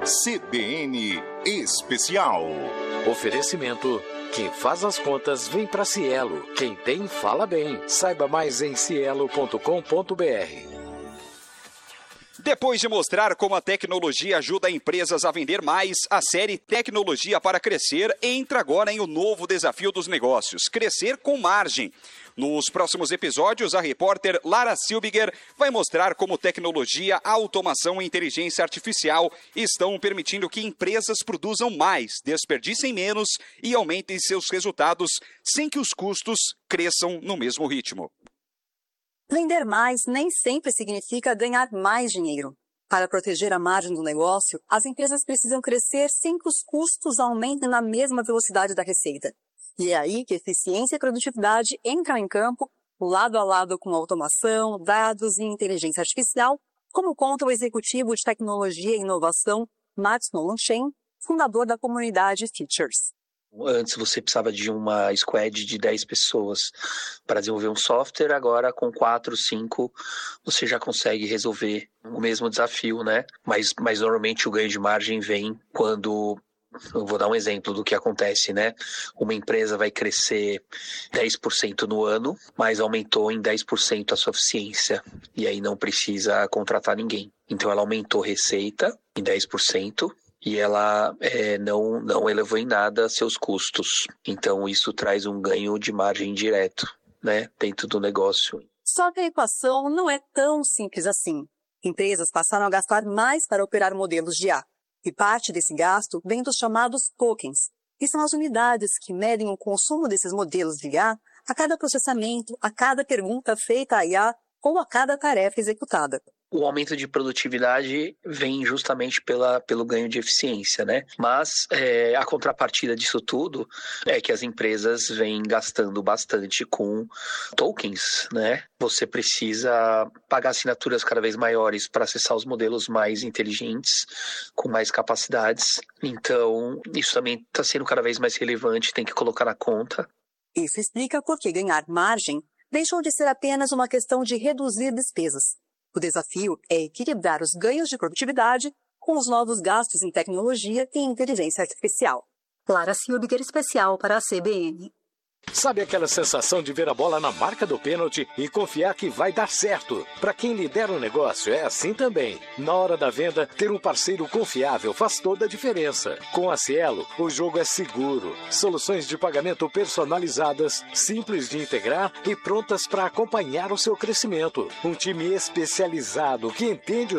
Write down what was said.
CBN Especial. Oferecimento: quem faz as contas vem para Cielo. Quem tem, fala bem. Saiba mais em cielo.com.br. Depois de mostrar como a tecnologia ajuda empresas a vender mais, a série Tecnologia para Crescer entra agora em um novo desafio dos negócios: crescer com margem. Nos próximos episódios, a repórter Lara Silbiger vai mostrar como tecnologia, automação e inteligência artificial estão permitindo que empresas produzam mais, desperdicem menos e aumentem seus resultados sem que os custos cresçam no mesmo ritmo. Vender mais nem sempre significa ganhar mais dinheiro. Para proteger a margem do negócio, as empresas precisam crescer sem que os custos aumentem na mesma velocidade da receita. E é aí que eficiência e produtividade entram em campo, lado a lado com automação, dados e inteligência artificial, como conta o executivo de tecnologia e inovação, Max Nolan-Chen, fundador da comunidade Features. Antes você precisava de uma squad de 10 pessoas para desenvolver um software, agora com 4, 5 você já consegue resolver o mesmo desafio, né? Mas normalmente o ganho de margem vem quando... Eu vou dar um exemplo do que acontece, né? Uma empresa vai crescer 10% no ano, mas aumentou em 10% a sua eficiência. E aí não precisa contratar ninguém. Então ela aumentou receita em 10%. E ela não elevou em nada seus custos. Então isso traz um ganho de margem direto, né, dentro do negócio. Só que a equação não é tão simples assim. Empresas passaram a gastar mais para operar modelos de IA. E parte desse gasto vem dos chamados tokens, que são as unidades que medem o consumo desses modelos de IA a cada processamento, a cada pergunta feita à IA ou a cada tarefa executada. O aumento de produtividade vem justamente pelo ganho de eficiência, né? Mas a contrapartida disso tudo é que as empresas vêm gastando bastante com tokens, né? Você precisa pagar assinaturas cada vez maiores para acessar os modelos mais inteligentes, com mais capacidades. Então, isso também está sendo cada vez mais relevante, tem que colocar na conta. Isso explica por que ganhar margem deixou de ser apenas uma questão de reduzir despesas. O desafio é equilibrar os ganhos de produtividade com os novos gastos em tecnologia e inteligência artificial. Lara Silbiger, especial para a CBN. Sabe aquela sensação de ver a bola na marca do pênalti e confiar que vai dar certo? Para quem lidera o negócio, é assim também. Na hora da venda, ter um parceiro confiável faz toda a diferença. Com a Cielo, o jogo é seguro. Soluções de pagamento personalizadas, simples de integrar e prontas para acompanhar o seu crescimento. Um time especializado que entende